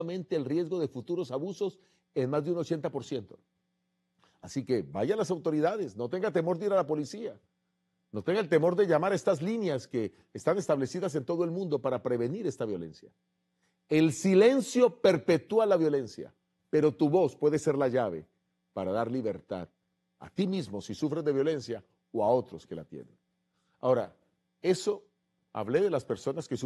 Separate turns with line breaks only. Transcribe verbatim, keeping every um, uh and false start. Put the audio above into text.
el riesgo de futuros abusos en más de un ochenta por ciento. Así que vaya a las autoridades, no tenga temor de ir a la policía, no tenga el temor de llamar a estas líneas que están establecidas en todo el mundo para prevenir esta violencia. El silencio perpetúa la violencia, pero tu voz puede ser la llave para dar libertad a ti mismo si sufres de violencia o a otros que la tienen. Ahora, eso hablé de las personas que sufren